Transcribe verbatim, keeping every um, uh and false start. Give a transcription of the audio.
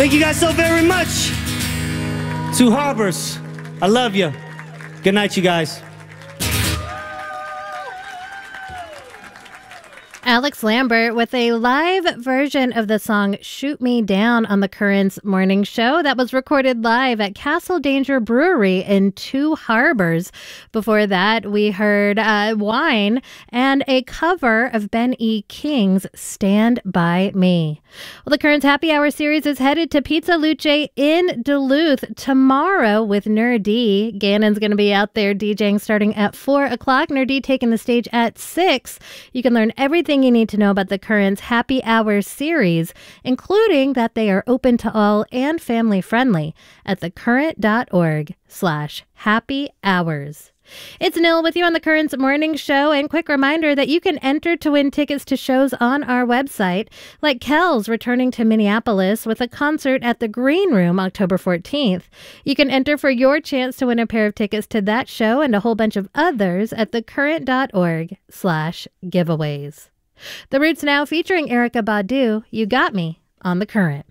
Thank you guys so very much. Two Harbors, I love you. Good night, you guys. Alex Lambert with a live version of the song Shoot Me Down on the Currents Morning Show that was recorded live at Castle Danger Brewery in Two Harbors. Before that, we heard uh, Wine and a cover of Ben E. King's Stand By Me. Well, the Currents Happy Hour series is headed to Pizza Luce in Duluth tomorrow with Nerdy. Gannon's going to be out there DJing starting at four o'clock. Nerdy taking the stage at six. You can learn everything you need to know about the Currents Happy Hour series, including that they are open to all and family friendly at thecurrent.org slash happy hours. It's Nil with you on the Currents Morning Show, and quick reminder that you can enter to win tickets to shows on our website, like Kel's returning to Minneapolis with a concert at the Green Room October fourteenth. You can enter for your chance to win a pair of tickets to that show and a whole bunch of others at thecurrent.org slash giveaways. The Roots Now featuring Erykah Badu, You Got Me on The Current.